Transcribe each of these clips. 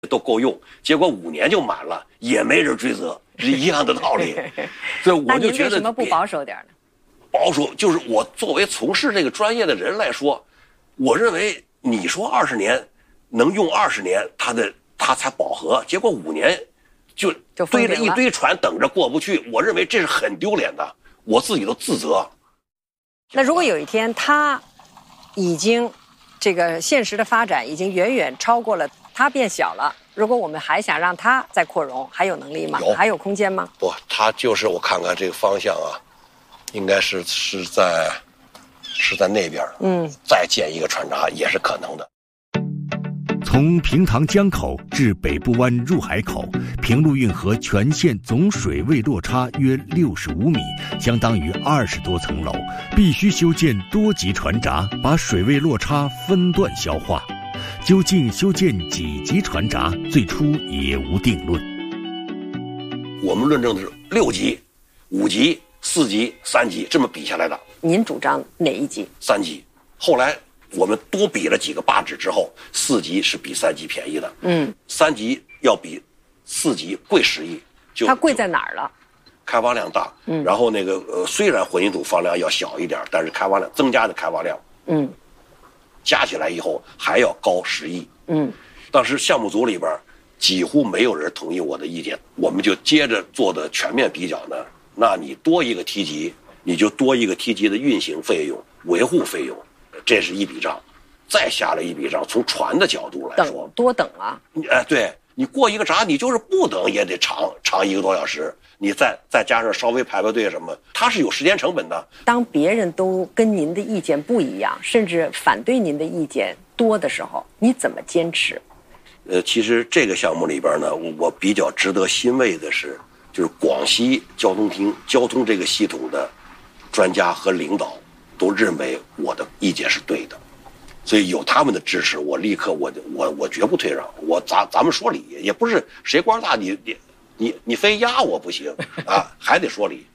都够用，结果5年就满了，也没人追责，是一样的道理。所以我就觉得， 那您为什么不保守点呢？ 保守就是我作为从事这个专业的人来说，我认为你说20年能用20年，它才饱和，结果5年就堆着一堆船等着过不去，我认为这是很丢脸的，我自己都自责。 那如果有一天它已经这个现实的发展已经远远超过了，它变小了，如果我们还想让它再扩容，还有能力吗？还有空间吗？ 不，它就是我看看这个方向啊，应该是在那边，再建一个船闸也是可能的。 从平塘江口至北部湾入海口，平陆运河全线总水位落差约65米，相当于20多层楼，必须修建多级船闸，把水位落差分段消化。究竟修建几级船闸，最初也无定论。 我们论证的是6级、5级、4级、3级这么比下来的。 您主张哪一级 ？3级。后来我们多比了几个8指之后，4级是比3级便宜的。3级要比4级贵10亿。 它贵在哪儿了？ 开挖量大。然后那个虽然混凝土放量要小一点，但是开挖量增加的开挖量，加起来以后还要高10亿。当时项目组里边几乎没有人同意我的意见，我们就接着做的全面比较呢。那你多一个梯级，你就多一个梯级的运行费用、维护费用，这是一笔账。再下了一笔账，从船的角度来说， 多等啊！ 对，你过一个闸，你就是不等也得长1个多小时，你再加上稍微排队什么，它是有时间成本的。 当别人都跟您的意见不一样，甚至反对您的意见多的时候，你怎么坚持？ 其实这个项目里边呢，我比较值得欣慰的是，就是广西交通厅交通这个系统的专家和领导都认为我的意见是对的，所以有他们的支持，我立刻我绝不退让。咱们说理，也不是谁官大你非压我不行啊，还得说理。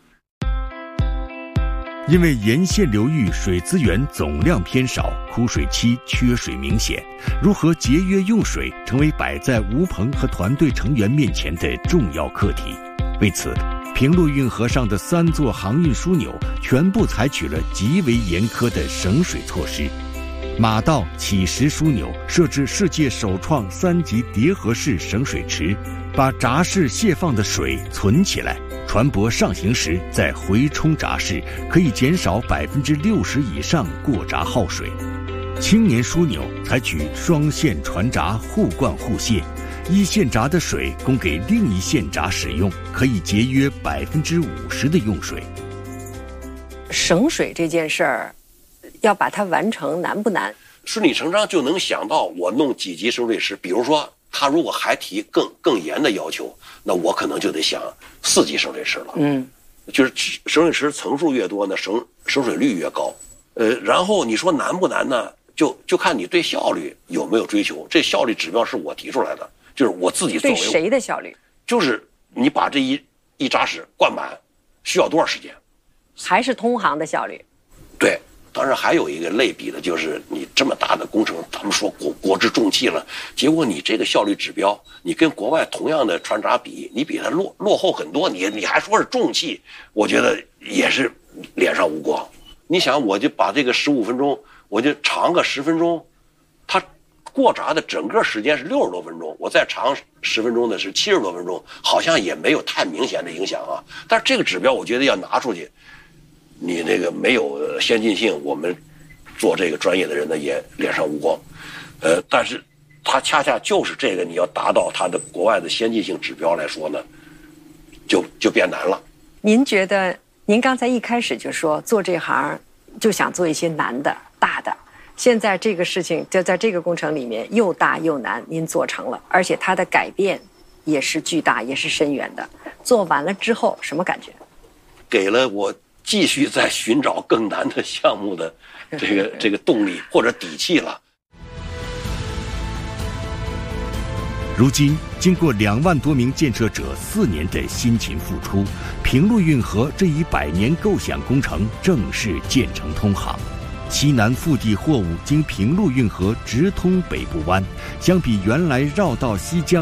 因为沿线流域水资源总量偏少，枯水期缺水明显，如何节约用水成为摆在吴鹏和团队成员面前的重要课题。为此，平陆运河上的3座航运枢纽全部采取了极为严苛的省水措施。马道起石枢纽设置世界首创3级叠合式省水池，把闸室泄放的水存起来，船舶上行时再回冲闸室，可以减少60%以上过闸耗水。青年枢纽采取双线船闸互灌互泄，一线闸的水供给另一线闸使用，可以节约50%的用水。 省水这件事儿，要把它完成难不难？ 顺理成章就能想到，我弄几级省水池，比如说他如果还提更严的要求，那我可能就得想4级省水池了。就是省水池层数越多呢，省水率越高。然后你说难不难呢？就看你对效率有没有追求。这效率指标是我提出来的，就是我自己作为。 对谁的效率？ 就是你把这一闸室灌满，需要多少时间？ 还是通航的效率？ 对。当然还有一个类比的，就是你这么大的工程，咱们说国之重器了，结果你这个效率指标，你跟国外同样的船闸比，你比它落后很多，你还说是重器，我觉得也是脸上无光。你想，我就把这个15分钟，我就长个10分钟，它过闸的整个时间是60多分钟，我再长10分钟的是70多分钟，好像也没有太明显的影响啊。但是这个指标，我觉得要拿出去。你那个没有先进性，我们做这个专业的人呢也脸上无光，但是它恰恰就是这个，你要达到它的国外的先进性指标来说呢，就变难了。 您觉得，您刚才一开始就说做这行就想做一些难的、大的，现在这个事情就在这个工程里面又大又难，您做成了，而且它的改变也是巨大，也是深远的。做完了之后什么感觉？ 给了我继续在寻找更难的项目的这个动力或者底气了。 如今，经过2万多名建设者4年的辛勤付出，平陆运河这一100年构想工程正式建成通航。西南腹地货物经平陆运河直通北部湾，相比原来绕道西江